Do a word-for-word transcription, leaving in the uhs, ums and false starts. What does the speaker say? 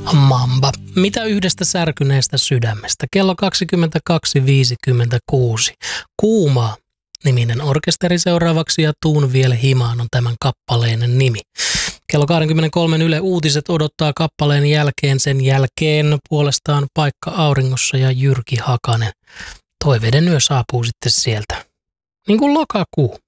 Mamba. Mitä yhdestä särkyneestä sydämestä? Kello kaksikymmentäkaksi viisikymmentäkuusi. Kuumaa niminen orkesteri seuraavaksi ja Tuun vielä himaan on tämän kappaleen nimi. Kello kaksikymmentäkolme Yle Uutiset odottaa kappaleen jälkeen. Sen jälkeen puolestaan Paikka auringossa ja Jyrki Hakanen. Toiveiden yö saapuu sitten sieltä. Niin kuin lokakuu.